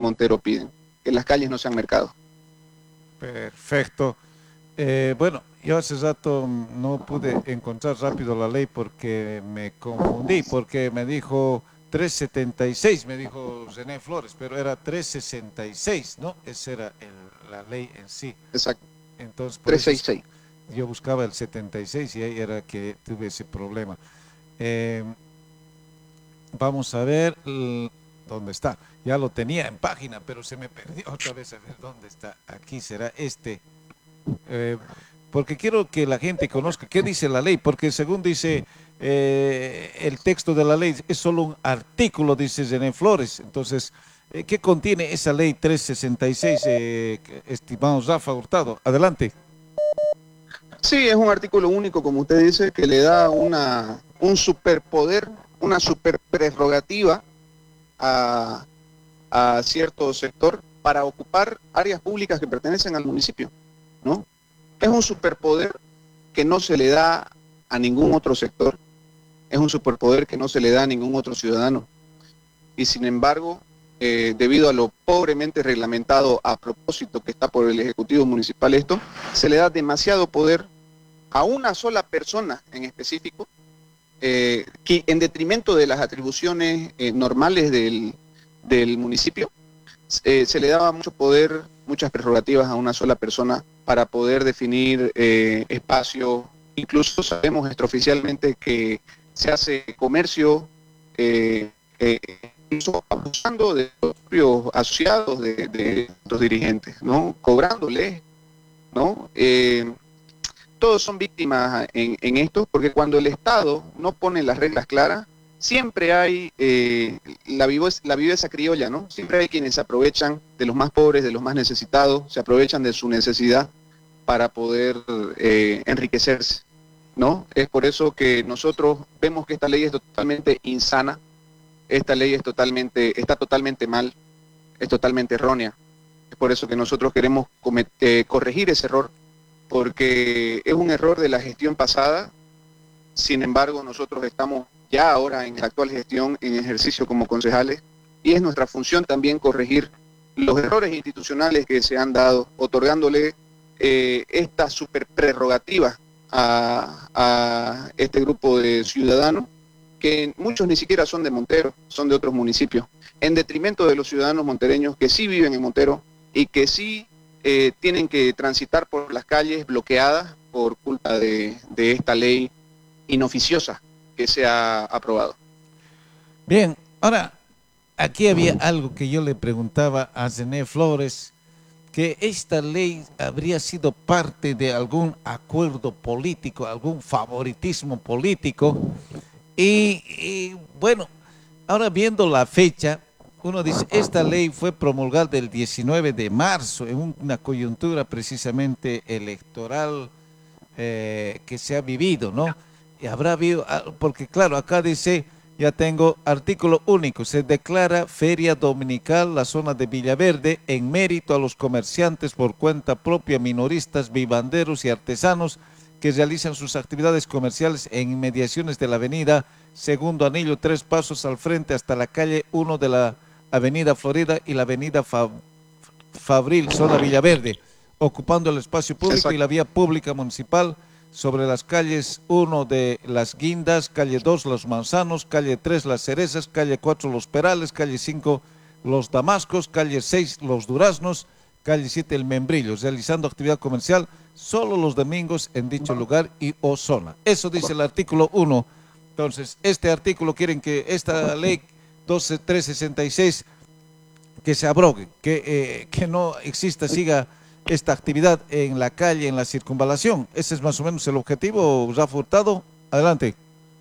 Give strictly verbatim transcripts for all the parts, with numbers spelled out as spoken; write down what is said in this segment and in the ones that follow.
Montero piden, que las calles no sean mercados. Perfecto. Eh, bueno, yo hace rato no pude encontrar rápido la ley porque me confundí, porque me dijo trescientos setenta y seis, me dijo René Flores, pero era trescientos sesenta y seis, ¿no? Esa era el, la ley en sí. Exacto. Entonces, por eso es que trescientos sesenta y seis. yo buscaba el setenta y seis y ahí era que tuve ese problema. Eh, vamos a ver dónde está. Ya lo tenía en página, pero se me perdió otra vez. A ver dónde está. Aquí será este. Eh, porque quiero que la gente conozca qué dice la ley, porque según dice eh, el texto de la ley, es solo un artículo, dice René Flores. Entonces, eh, ¿qué contiene esa ley trescientos sesenta y seis, eh, estimado Rafa Hurtado? Adelante. Sí, es un artículo único, como usted dice, que le da una, un superpoder, una super prerrogativa a, a cierto sector para ocupar áreas públicas que pertenecen al municipio, ¿no? Es un superpoder que no se le da a ningún otro sector, es un superpoder que no se le da a ningún otro ciudadano. Y sin embargo, eh, debido a lo pobremente reglamentado a propósito que está por el Ejecutivo Municipal esto, se le da demasiado poder a una sola persona en específico, eh, que en detrimento de las atribuciones eh, normales del, del municipio, eh, se le daba mucho poder, muchas prerrogativas a una sola persona para poder definir eh, espacios. Incluso sabemos extraoficialmente que se hace comercio, eh, eh, incluso abusando de los propios asociados de, de los dirigentes, ¿no? Cobrándoles, ¿no? Eh, todos son víctimas en, en esto, porque cuando el Estado no pone las reglas claras, siempre hay eh, la, viveza, la viveza criolla, ¿no? Siempre hay quienes se aprovechan de los más pobres, de los más necesitados, se aprovechan de su necesidad para poder eh, enriquecerse, ¿no? Es por eso que nosotros vemos que esta ley es totalmente insana, esta ley es totalmente, está totalmente mal, es totalmente errónea. Es por eso que nosotros queremos comet, eh, corregir ese error, porque es un error de la gestión pasada. Sin embargo, nosotros estamos ya ahora en la actual gestión en ejercicio como concejales y es nuestra función también corregir los errores institucionales que se han dado, otorgándole eh, esta super prerrogativa a, a este grupo de ciudadanos, que muchos ni siquiera son de Montero, son de otros municipios, en detrimento de los ciudadanos montereños que sí viven en Montero y que sí eh, tienen que transitar por las calles bloqueadas por culpa de, de esta ley inoficiosa que se ha aprobado. Bien, ahora, aquí había algo que yo le preguntaba a René Flores, que esta ley habría sido parte de algún acuerdo político, algún favoritismo político, y, y bueno, ahora viendo la fecha, uno dice, esta ley fue promulgada el diecinueve de marzo, en una coyuntura precisamente electoral eh, que se ha vivido, ¿no? Y habrá habido, porque claro, acá dice, ya tengo artículo único, se declara feria dominical la zona de Villaverde en mérito a los comerciantes por cuenta propia, minoristas, vivanderos y artesanos que realizan sus actividades comerciales en inmediaciones de la avenida Segundo Anillo, tres pasos al frente hasta la calle uno de la avenida Florida y la avenida Fab Fabril, zona Villaverde, ocupando el espacio público y la vía pública municipal sobre las calles uno de Las Guindas, calle dos Los Manzanos, calle tres Las Cerezas, calle cuatro Los Perales, calle cinco Los Damascos, calle seis Los Duraznos, calle siete El Membrillo, realizando actividad comercial solo los domingos en dicho lugar y o zona. Eso dice el artículo uno. Entonces, este artículo quieren que esta ley doce mil trescientos sesenta y seis que se abrogue, que, eh, que no exista, siga esta actividad en la calle, en la circunvalación. Ese es más o menos el objetivo, Rafa Hurtado. Adelante.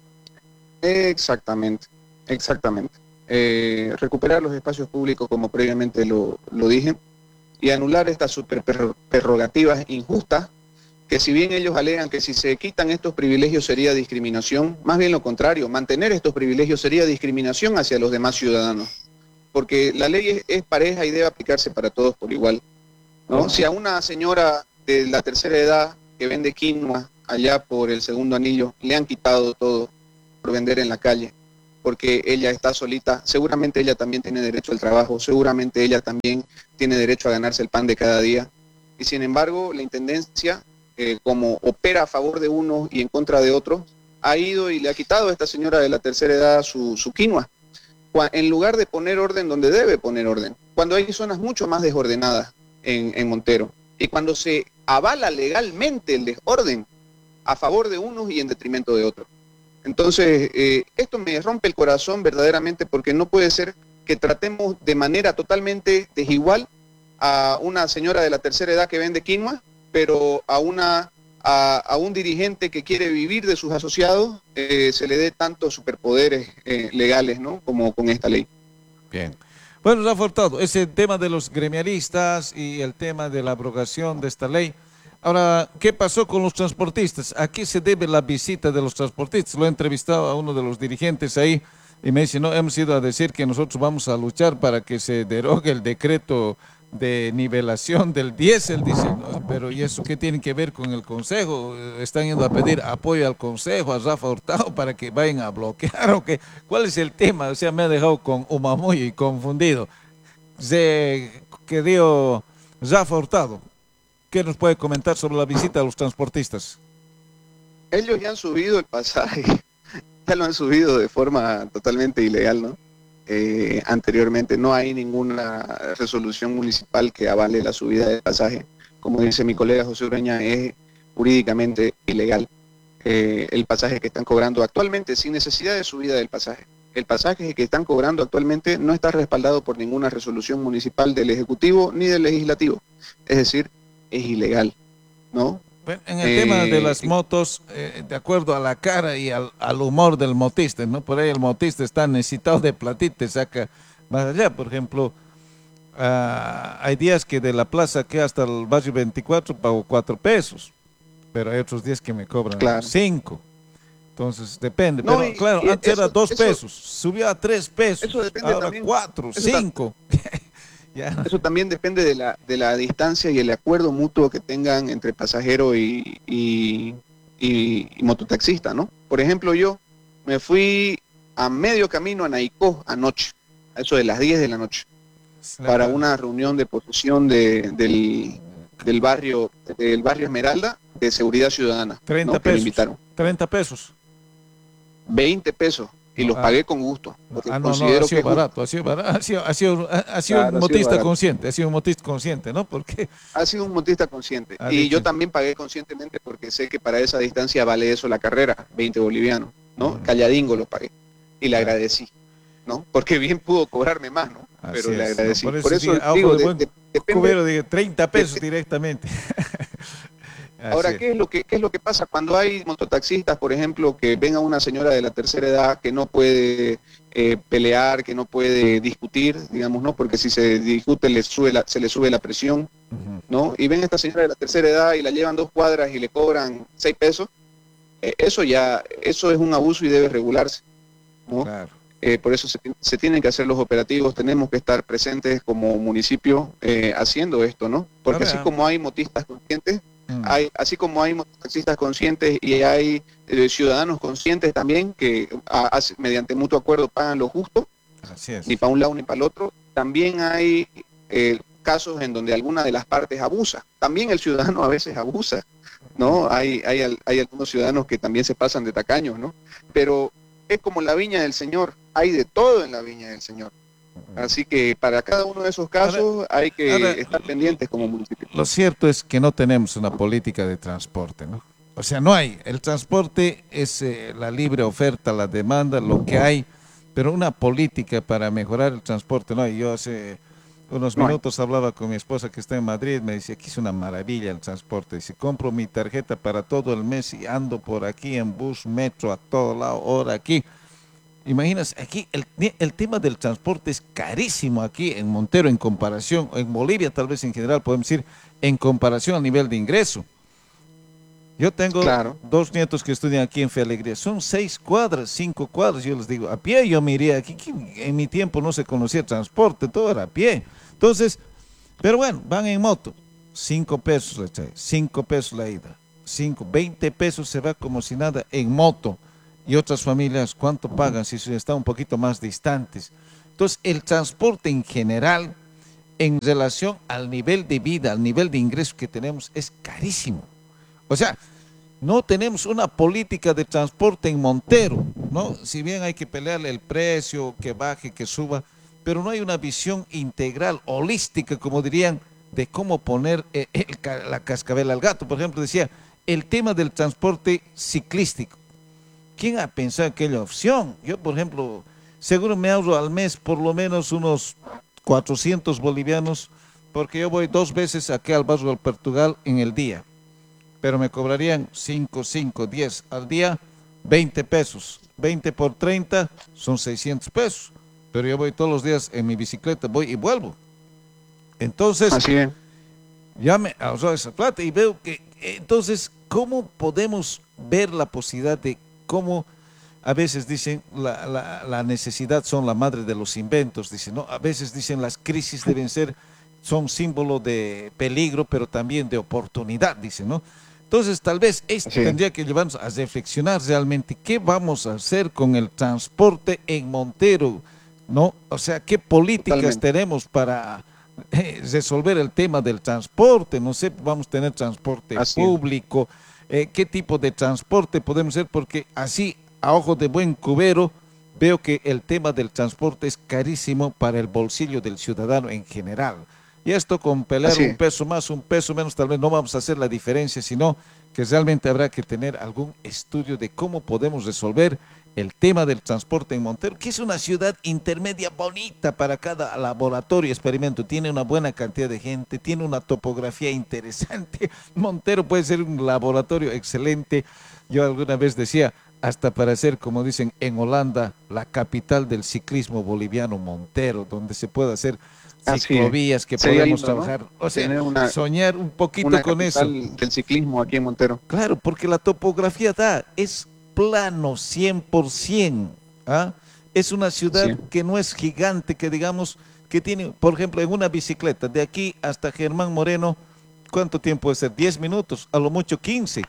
Exactamente, exactamente. Eh, recuperar los espacios públicos como previamente lo, lo dije y anular estas super prerrogativas injustas que si bien ellos alegan que si se quitan estos privilegios sería discriminación, más bien lo contrario, mantener estos privilegios sería discriminación hacia los demás ciudadanos, porque la ley es, es pareja y debe aplicarse para todos por igual, ¿no? Si a una señora de la tercera edad que vende quinoa allá por el Segundo Anillo le han quitado todo por vender en la calle, porque ella está solita, seguramente ella también tiene derecho al trabajo, seguramente ella también tiene derecho a ganarse el pan de cada día. Y sin embargo, la Intendencia, eh, como opera a favor de uno y en contra de otro, ha ido y le ha quitado a esta señora de la tercera edad su, su quinoa, en lugar de poner orden donde debe poner orden, cuando hay zonas mucho más desordenadas en, en Montero, y cuando se avala legalmente el desorden a favor de unos y en detrimento de otros. Entonces, eh, esto me rompe el corazón verdaderamente, porque no puede ser que tratemos de manera totalmente desigual a una señora de la tercera edad que vende quinoa, pero a, una, a, a un dirigente que quiere vivir de sus asociados eh, se le dé tantos superpoderes eh, legales, ¿no?, como con esta ley. Bien. Bueno, Rafa Hurtado, ese tema de los gremialistas y el tema de la abrogación de esta ley. Ahora, ¿qué pasó con los transportistas? ¿A qué se debe la visita de los transportistas? Lo he entrevistado a uno de los dirigentes ahí y me dice, no, hemos ido a decir que nosotros vamos a luchar para que se derogue el decreto de nivelación del diésel. Dice, no, pero ¿y eso qué tiene que ver con el Consejo? ¿Están yendo a pedir apoyo al Consejo, a Rafa Hurtado, para que vayan a bloquear o qué? ¿Cuál es el tema? O sea, me ha dejado con umamuyo y confundido. Se quedó Rafa Hurtado. ¿Qué nos puede comentar sobre la visita de los transportistas? Ellos ya han subido el pasaje, ya lo han subido de forma totalmente ilegal, ¿no? Eh, anteriormente no hay ninguna resolución municipal que avale la subida del pasaje. Como dice mi colega José Ureña, es jurídicamente ilegal eh, el pasaje que están cobrando actualmente, sin necesidad de subida del pasaje. El pasaje que están cobrando actualmente no está respaldado por ninguna resolución municipal del Ejecutivo ni del Legislativo. Es decir, es ilegal, ¿no? Bueno, en el eh, tema de las motos, eh, de acuerdo a la cara y al, al humor del motista, ¿no? Por ahí el motista está necesitado de platita, te saca más allá. Por ejemplo, uh, hay días que de la plaza que hasta el barrio veinticuatro pago cuatro pesos, pero hay otros días que me cobran claro. cinco. Entonces depende, no, pero y, claro, y antes eso, era dos eso, pesos, subió a tres pesos, eso depende ahora también, cuatro, eso cinco. Ya. Eso también depende de la, de la distancia y el acuerdo mutuo que tengan entre pasajero y, y, y, y mototaxista, ¿no? Por ejemplo, yo me fui a medio camino a Naicó anoche, a eso de las diez de la noche, claro, para una reunión de posesión de, del, del, barrio, del barrio Esmeralda de Seguridad Ciudadana. treinta ¿no? pesos. Que me invitaron. treinta pesos. veinte pesos. Y los ah, pagué con gusto. Ah, no, no, ha sido barato, ha sido barato, ha sido, ha sido, ha sido claro, un motista sido consciente, ha sido un motista consciente, ¿no? Porque ha sido un motista consciente. Ah, y dicho. yo también pagué conscientemente porque sé que para esa distancia vale eso la carrera, veinte bolivianos, ¿no? Mm. Calladingo lo pagué. Y le ah. agradecí, ¿no? Porque bien pudo cobrarme más, ¿no? Así Pero es, le agradecí. ¿no? Por eso, por eso diga, digo, de buen de, de, depende, cubero, de treinta pesos de, directamente. Ahora, ¿qué es, lo que, ¿qué es lo que pasa cuando hay mototaxistas, por ejemplo, que ven a una señora de la tercera edad que no puede eh, pelear, que no puede discutir, digamos, ¿no? Porque si se discute le sube la, se le sube la presión, ¿no? Y ven a esta señora de la tercera edad y la llevan dos cuadras y le cobran seis pesos, eh, eso ya, eso es un abuso y debe regularse, ¿no? Claro. Eh, por eso se, se tienen que hacer los operativos, tenemos que estar presentes como municipio eh, haciendo esto, ¿no? Porque así como hay motistas conscientes, Hay, así como hay taxistas conscientes y hay eh, ciudadanos conscientes también que a, a, mediante mutuo acuerdo pagan lo justo, así es, ni para un lado ni para el otro. También hay eh, casos en donde alguna de las partes abusa. También el ciudadano a veces abusa, ¿no? Hay, hay, hay algunos ciudadanos que también se pasan de tacaños, ¿no? Pero es como la viña del Señor, hay de todo en la viña del Señor. Así que para cada uno de esos casos ahora, hay que ahora, estar pendientes como municipio. Lo cierto es que no tenemos una política de transporte, ¿no? O sea, no hay. El transporte es eh, la libre oferta, la demanda, lo que hay, pero una política para mejorar el transporte no hay. Yo hace unos no minutos hay. hablaba con mi esposa que está en Madrid, me decía que es una maravilla el transporte. Dice, compro mi tarjeta para todo el mes y ando por aquí en bus, metro, a todo lado, hora aquí. Imaginas, aquí el, el tema del transporte es carísimo aquí en Montero en comparación, en Bolivia tal vez en general podemos decir, en comparación al nivel de ingreso. Yo tengo claro. dos nietos que estudian aquí en Fe Alegría, son seis cuadras, cinco cuadras, yo les digo, a pie yo me iría aquí, en mi tiempo no se conocía transporte, todo era a pie. Entonces, pero bueno, van en moto, cinco pesos le trae, cinco pesos la ida, cinco, veinte pesos se va como si nada en moto. y otras familias cuánto pagan si están un poquito más distantes. Entonces, el transporte en general, en relación al nivel de vida, al nivel de ingresos que tenemos, es carísimo. O sea, no tenemos una política de transporte en Montero, ¿no? Si bien hay que pelearle el precio, que baje, que suba, pero no hay una visión integral, holística, como dirían, de cómo poner el, el, la cascabel al gato. Por ejemplo, decía, el tema del transporte ciclístico. ¿Quién ha pensado aquella opción? Yo, por ejemplo, seguro me ahorro al mes por lo menos unos cuatrocientos bolivianos, porque yo voy dos veces aquí al barrio del Portugal en el día, pero me cobrarían cinco, cinco, diez al día, veinte pesos. veinte por treinta son seiscientos pesos, pero yo voy todos los días en mi bicicleta, voy y vuelvo. Entonces, así es. Ya me ahorró esa plata y veo que, entonces, ¿cómo podemos ver la posibilidad de cómo a veces dicen la, la, la necesidad son la madre de los inventos? Dicen, ¿no? A veces dicen las crisis deben ser, son símbolo de peligro, pero también de oportunidad, dicen, ¿no? Entonces, tal vez esto sí. tendría que llevarnos a reflexionar realmente qué vamos a hacer con el transporte en Montero, ¿no? O sea, qué políticas Totalmente. tenemos para eh, resolver el tema del transporte. No sé, vamos a tener transporte así público, eh, qué tipo de transporte podemos hacer, porque así, a ojo de buen cubero, veo que el tema del transporte es carísimo para el bolsillo del ciudadano en general. Y esto con pelear Así. un peso más, un peso menos, tal vez no vamos a hacer la diferencia, sino que realmente habrá que tener algún estudio de cómo podemos resolver el tema del transporte en Montero, que es una ciudad intermedia bonita para cada laboratorio y experimento. Tiene una buena cantidad de gente, tiene una topografía interesante. Montero puede ser un laboratorio excelente. Yo alguna vez decía, hasta para ser, como dicen en Holanda, la capital del ciclismo boliviano, Montero, donde se puede hacer ciclovías que Sería podemos lindo, trabajar, ¿no? O sea, una, soñar un poquito una con eso. Del ciclismo aquí en Montero. Claro, porque la topografía da, es plano cien por ciento, ¿ah? Es una ciudad sí. que no es gigante, que digamos, que tiene, por ejemplo, en una bicicleta, de aquí hasta Germán Moreno, ¿cuánto tiempo puede ser? diez minutos, a lo mucho quince.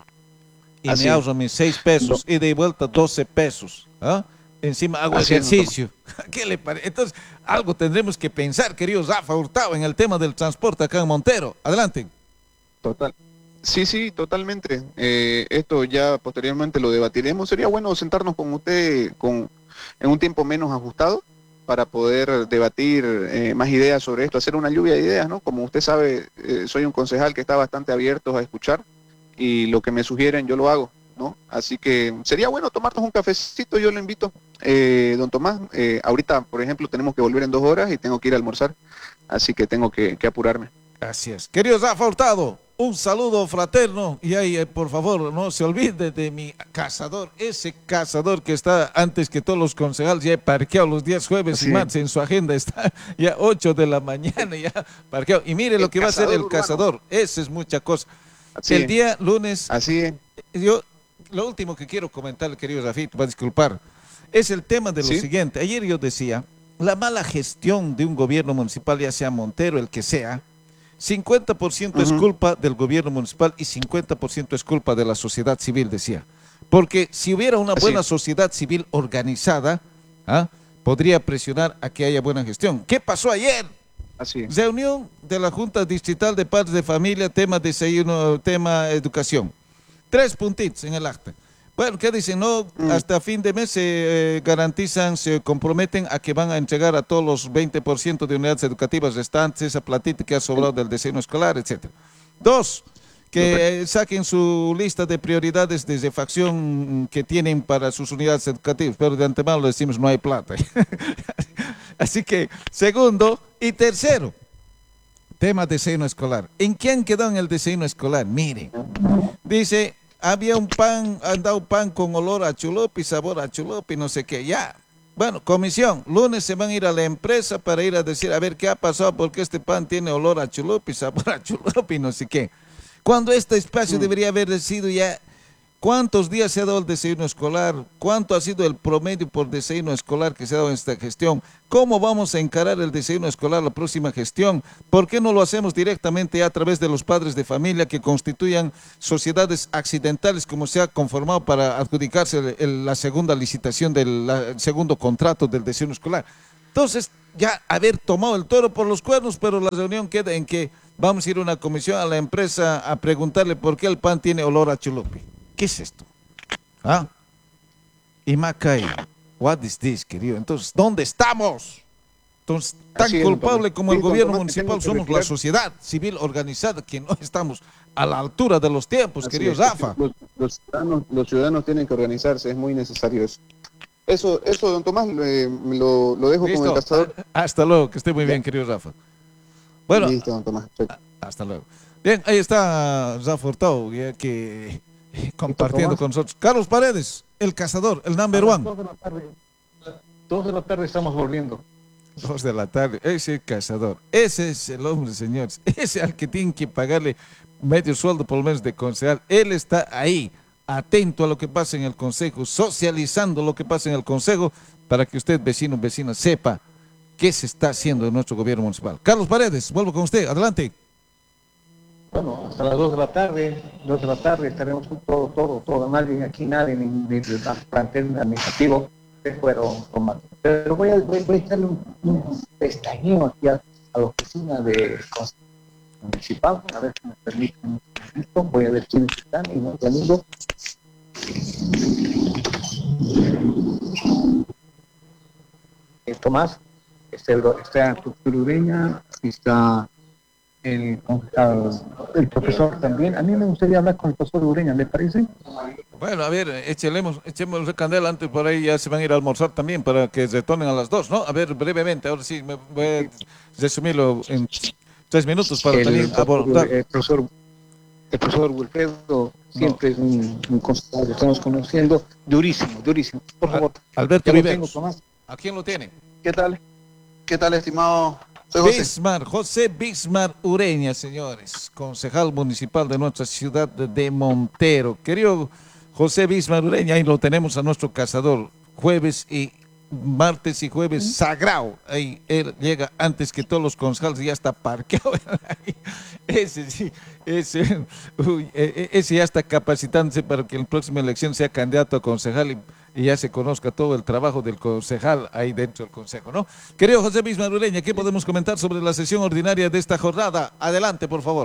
Y Así me ahorro mis seis pesos, no. y de vuelta doce pesos, ¿ah? Encima hago Así ejercicio. No. ¿Qué le parece? Entonces, algo tendremos que pensar, querido Rafa Hurtado, en el tema del transporte acá en Montero. Adelante. Total. Sí, sí, totalmente. Eh, esto ya posteriormente lo debatiremos. Sería bueno sentarnos con usted con, en un tiempo menos ajustado para poder debatir eh, más ideas sobre esto, hacer una lluvia de ideas, ¿no? Como usted sabe, eh, soy un concejal que está bastante abierto a escuchar y lo que me sugieren yo lo hago, ¿no? Así que sería bueno tomarnos un cafecito, yo lo invito. Eh, don Tomás, eh, ahorita, por ejemplo, tenemos que volver en dos horas y tengo que ir a almorzar, así que tengo que, que apurarme. Así es. Querido Rafa Hurtado, un saludo fraterno y ahí, eh, por favor, no se olvide de mi cazador, ese cazador que está antes que todos los concejales, ya he parqueado los días jueves Así y martes, en su agenda está ya ocho de la mañana, ya parqueado. Y mire el lo que va a hacer el urbano. Cazador, eso es mucha cosa. Así el es. Día lunes, Así es. yo, lo último que quiero comentar, querido Rafito, va a disculpar, es el tema de lo ¿Sí? siguiente. Ayer yo decía, la mala gestión de un gobierno municipal, ya sea Montero, el que sea, cincuenta por ciento uh-huh. es culpa del gobierno municipal y cincuenta por ciento es culpa de la sociedad civil, decía. Porque si hubiera una buena Así. sociedad civil organizada, ¿ah? podría presionar a que haya buena gestión. ¿Qué pasó ayer? Así. Reunión de la Junta Distrital de Padres de Familia, tema desayuno, tema educación. Tres puntitos en el acta. Bueno, ¿qué dicen? No, mm. hasta fin de mes se eh, garantizan, se comprometen a que van a entregar a todos los veinte por ciento de unidades educativas restantes, esa platita que ha sobrado del desayuno escolar, etcétera. Dos, que eh, saquen su lista de prioridades de refacción que tienen para sus unidades educativas, pero de antemano le decimos no hay plata. Así que, segundo y tercero, tema desayuno escolar. ¿En qué han quedado en el desayuno escolar? Miren, dice, había un pan, han dado pan con olor a chulopi, sabor a chulopi, no sé qué, ya. Bueno, comisión, lunes se van a ir a la empresa para ir a decir, a ver qué ha pasado, porque este pan tiene olor a chulopi, sabor a chulopi, no sé qué. Cuando este espacio mm. debería haber sido ya ¿Cuántos días se ha dado el desayuno escolar? ¿Cuánto ha sido el promedio por desayuno escolar que se ha dado en esta gestión? ¿Cómo vamos a encarar el desayuno escolar la próxima gestión? ¿Por qué no lo hacemos directamente a través de los padres de familia que constituyan sociedades accidentales como se ha conformado para adjudicarse el- el- la segunda licitación del la- segundo contrato del desayuno escolar? Entonces, ya haber tomado el toro por los cuernos, pero la reunión queda en que vamos a ir a una comisión a la empresa a preguntarle por qué el pan tiene olor a chulupi. ¿Qué es esto? ¿Ah? Y Macay, what is this, querido? Entonces, ¿dónde estamos? Entonces, tan Así es, don culpable Tomás. como Sí, el don gobierno Tomás, te tengo municipal que somos la retirar. sociedad civil organizada, que no estamos a la altura de los tiempos, Así querido es. Rafa. Los, los ciudadanos, los ciudadanos tienen que organizarse, es muy necesario eso. Eso, eso don Tomás, eh, lo, lo dejo con el Listo. cazador. Hasta luego, que esté muy Ya. bien, querido Rafa. Bueno, Listo, don Tomás. Perfecto. hasta luego. Bien, ahí está Rafa Hurtado, ya que compartiendo Tomás? con nosotros. Carlos Paredes, el cazador, el number A las one. dos de la tarde, dos de la tarde estamos volviendo. Dos de la tarde, ese cazador, ese es el hombre, señores, ese al que tienen que pagarle medio sueldo por lo menos de concejal. Él está ahí, atento a lo que pasa en el consejo, socializando lo que pasa en el consejo, para que usted, vecino, vecina, sepa qué se está haciendo en nuestro gobierno municipal. Carlos Paredes, vuelvo con usted, adelante. Bueno, hasta las dos de la tarde, dos de la tarde estaremos con todo, todo, todo, nadie aquí, nadie, ni, ni del plantel administrativo, que fueron tomando. Pero voy a, voy, voy a echarle un, un pestañeo aquí a, a la oficina de Consejo Municipal, a ver si me permiten un momento, voy a ver quiénes están y no domingo. Eh, Tomás, está, el, está Arturo Ureña, está el, concejal, el profesor también. A mí me gustaría hablar con el profesor Ureña, ¿le parece? Bueno, a ver, echelemos, echemos el candela antes, por ahí ya se van a ir a almorzar también para que retornen a las dos, ¿no? A ver, brevemente, ahora sí, me voy a resumirlo en tres minutos para El también profesor, abordar. el profesor, el profesor Wilfredo siempre es un, un concejal que estamos conociendo, durísimo, durísimo. Por favor, Alberto ya lo Riveros. tengo, Tomás. ¿A quién lo tiene? ¿Qué tal? ¿Qué tal, estimado? Soy José. Bismar, José Bismar Ureña, señores, concejal municipal de nuestra ciudad de Montero. Querido José Bismar Ureña, ahí lo tenemos a nuestro cazador, jueves y martes y jueves sagrado. Ahí él llega antes que todos los concejales y ya está parqueado. Ahí. Ese sí, ese, uy, e- e- ese ya está capacitándose para que en la próxima elección sea candidato a concejal y, y ya se conozca todo el trabajo del concejal ahí dentro del consejo, ¿no? Querido José Bismar Ureña, ¿qué podemos comentar sobre la sesión ordinaria de esta jornada? Adelante, por favor.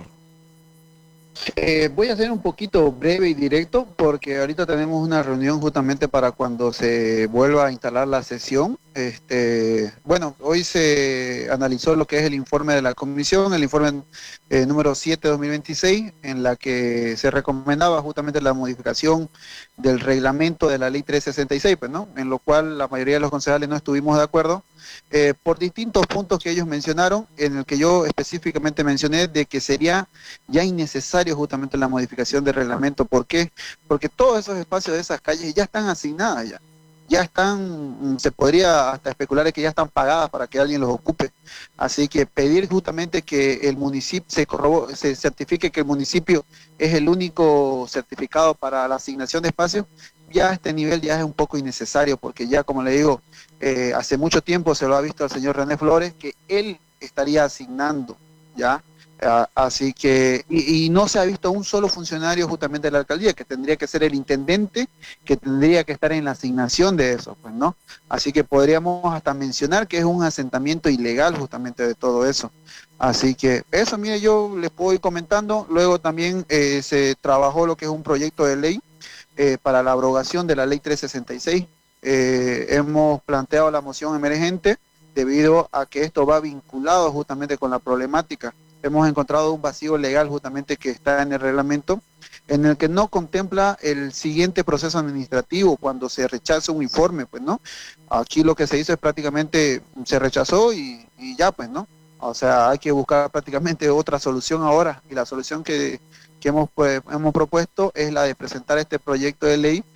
Eh, voy a ser un poquito breve y directo porque ahorita tenemos una reunión justamente para cuando se vuelva a instalar la sesión. Este, bueno, hoy se analizó lo que es el informe de la comisión, el informe eh, número siete de dos mil veintiséis, en la que se recomendaba justamente la modificación del reglamento de la ley trescientos sesenta y seis, pues, ¿no? En lo cual la mayoría de los concejales no estuvimos de acuerdo. Eh, por distintos puntos que ellos mencionaron, en el que yo específicamente mencioné de que sería ya innecesario justamente la modificación del reglamento. ¿Por qué? Porque todos esos espacios de esas calles ya están asignadas ya. Ya están, se podría hasta especular de que ya están pagadas para que alguien los ocupe. Así que pedir justamente que el municipio se, corrobo, se certifique que el municipio es el único certificado para la asignación de espacios, ya a este nivel ya es un poco innecesario, porque ya, como le digo, eh, hace mucho tiempo se lo ha visto al señor René Flores, que él estaría asignando, ¿ya? Uh, así que, y, y no se ha visto un solo funcionario justamente de la alcaldía, que tendría que ser el intendente, que tendría que estar en la asignación de eso, pues, ¿no? Así que podríamos hasta mencionar que es un asentamiento ilegal justamente de todo eso. Así que eso, mire, yo les puedo ir comentando. Luego también eh, se trabajó lo que es un proyecto de ley eh, para la abrogación de la ley trescientos sesenta y seis. Eh, hemos planteado la moción emergente debido a que esto va vinculado justamente con la problemática. Hemos encontrado un vacío legal justamente que está en el reglamento, en el que no contempla el siguiente proceso administrativo cuando se rechaza un informe, pues, ¿no? Aquí lo que se hizo es prácticamente, se rechazó y, y ya, pues, ¿no? O sea, hay que buscar prácticamente otra solución ahora, y la solución que, que hemos, pues, hemos propuesto es la de presentar este proyecto de ley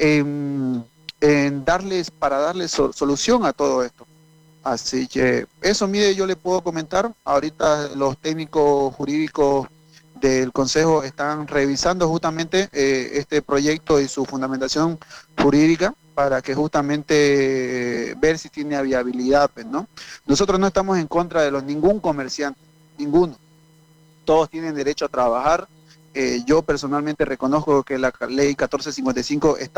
en, en darles, para darles so, solución a todo esto. Así que eso, mire, yo le puedo comentar. Ahorita los técnicos jurídicos del Consejo están revisando justamente eh, este proyecto y su fundamentación jurídica para que justamente eh, ver si tiene viabilidad, pues, ¿no? Nosotros no estamos en contra de los ningún comerciante, ninguno. Todos tienen derecho a trabajar. Eh, yo personalmente reconozco que la ley catorce cincuenta y cinco está